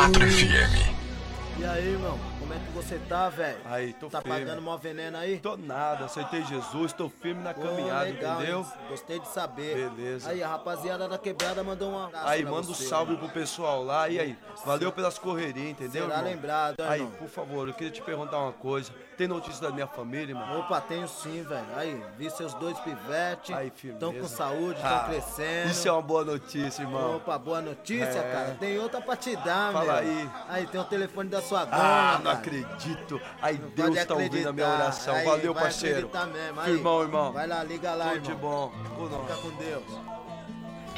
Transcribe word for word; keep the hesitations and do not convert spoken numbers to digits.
quatro F M. E aí, irmão? Como é que você tá, velho? Aí, tô Tá firme. pagando mó veneno aí? Tô nada, aceitei Jesus, tô firme na Pô, caminhada, legal, entendeu? hein? Gostei de saber. Beleza. Aí, a rapaziada da quebrada mandou um abraço Aí, pra manda um você, salve irmão. pro pessoal lá. E aí, valeu pelas correrias, entendeu, Será irmão? lembrado, Aí, irmão. por favor, eu queria te perguntar uma coisa. Tem notícia da minha família, irmão? Opa, tenho sim, velho. Aí, vi seus dois pivetes. Aí, firmeza. Tão com saúde, tão Ah, crescendo. Isso é uma boa notícia, irmão. Opa, boa notícia, É. cara. Tem outra pra te dar, meu. Fala aí. Aí, tem o telefone da sua dona, Ah, não cara. acredito. Aí, Não Deus pode tá ouvindo a minha acreditar. oração. Aí, Valeu, vai parceiro. acreditar mesmo. Aí, Irmão, irmão. Vai lá, liga lá, Tudo de irmão. bom. Com nós. Fica com Deus.